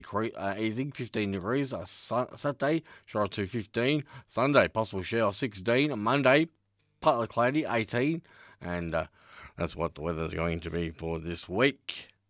easing, 15 degrees. Saturday, shower to 15. Sunday, possible shower, 16. Monday, partly cloudy, 18. And that's what the weather's going to be for this week.